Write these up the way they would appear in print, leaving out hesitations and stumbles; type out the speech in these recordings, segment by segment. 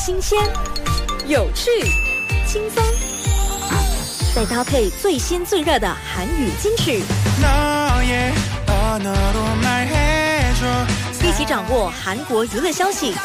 新鲜、有趣、轻松，再搭配最新最热的韩语金曲，一起掌握韩国娱乐消息，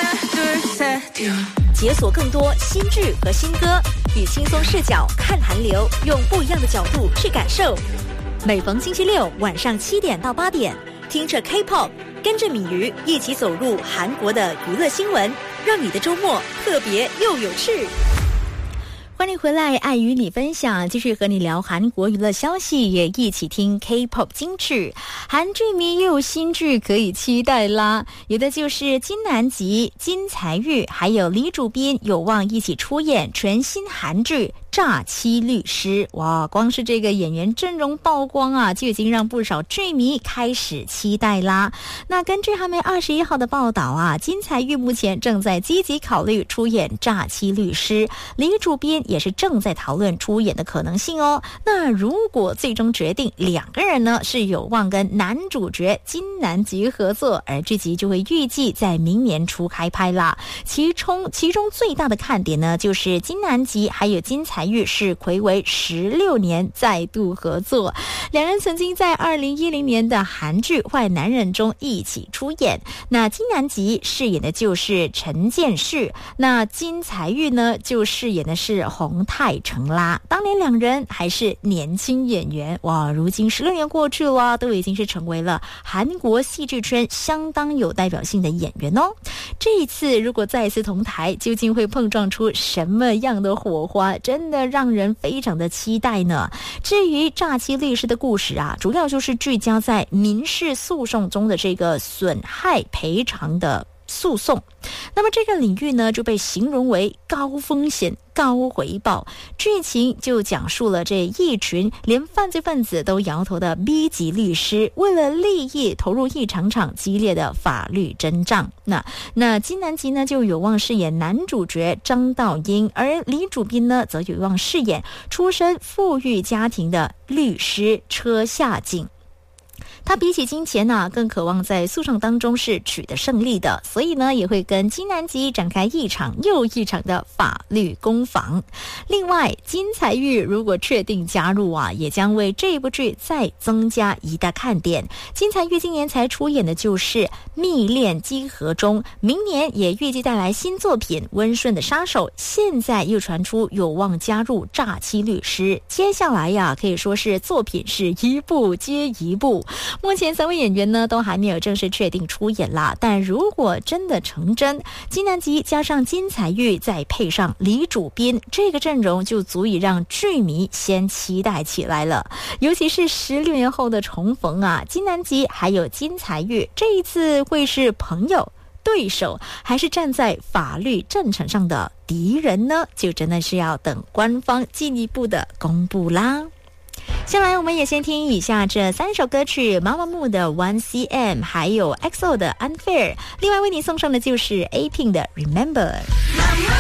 解锁更多新剧和新歌，以轻松视角看韩流，用不一样的角度去感受。每逢星期六晚上7点到8点，听着 K-pop， 跟着米鱼一起走入韩国的娱乐新闻，让你的周末特别又有趣。欢迎回来，爱与你分享，继续和你聊韩国娱乐消息，也一起听 K-pop 金曲。韩剧迷又有新剧可以期待啦，有的就是金南吉、金财玉还有李主彬有望一起出演全新韩剧诈欺律师。哇，光是这个演员阵容曝光啊，就已经让不少剧迷开始期待啦。那根据韩媒21号的报道啊，金财玉目前正在积极考虑出演诈欺律师，李主彬也是正在讨论出演的可能性哦。那如果最终决定两个人呢是有望跟男主角金南吉合作，而剧集就会预计在明年初开拍啦。其中最大的看点呢，就是金南吉还有金财玉是睽违16年再度合作，两人曾经在2010年的韩剧《坏男人》中一起出演。那金南吉饰演的就是陈建世，那金财玉呢就饰演的是洪泰成啦。当年两人还是年轻演员，哇，如今16年过去了，都已经是成为了韩国戏剧圈相当有代表性的演员哦。这一次如果再一次同台，究竟会碰撞出什么样的火花，真的让人非常的期待呢。至于诈欺律师的故事啊，主要就是聚焦在民事诉讼中的这个损害赔偿的诉讼，那么这个领域呢就被形容为高风险高回报。剧情就讲述了这一群连犯罪分子都摇头的 B 级律师，为了利益投入一场场激烈的法律争仗。那金南吉呢就有望饰演男主角张道英，而李主彬呢则有望饰演出身富裕家庭的律师车夏景。他比起金钱呢，更渴望在诉讼当中是取得胜利的，所以呢，也会跟金南吉展开一场又一场的法律攻防。另外，金财玉如果确定加入啊，也将为这部剧再增加一大看点。金财玉今年才出演的就是《密恋稽核》中，明年也预计带来新作品《温顺的杀手》，现在又传出有望加入诈欺律师。接下来呀，可以说是作品是一部接一部。目前3位演员呢都还没有正式确定出演啦，但如果真的成真，金南吉加上金财玉再配上李主彬，这个阵容就足以让剧迷先期待起来了。尤其是16年后的重逢啊，金南吉还有金财玉这一次会是朋友、对手，还是站在法律战场上的敌人呢？就真的是要等官方进一步的公布啦。下来我们也先听以下这3首歌曲，妈妈木的 1cm 还有 EXO 的 Unfair， 另外为你送上的就是 A Pink 的 Remember。妈妈